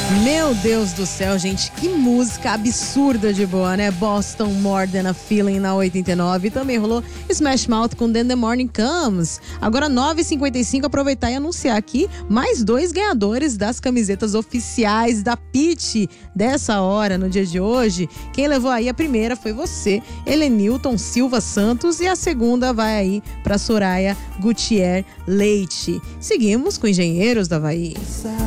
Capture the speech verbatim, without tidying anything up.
Meu Deus do céu, gente, que música absurda de boa, né? Boston, More Than a Feeling na oitenta e nove. E também rolou Smash Mouth com Then the Morning Comes. Agora nove e cinquenta e cinco, aproveitar e anunciar aqui mais dois ganhadores das camisetas oficiais da Pitty dessa hora, no dia de hoje. Quem levou aí a primeira foi você, Helenilton Silva Santos, e a segunda vai aí pra Soraya Gutierrez Leite. Seguimos com Engenheiros do Havaí.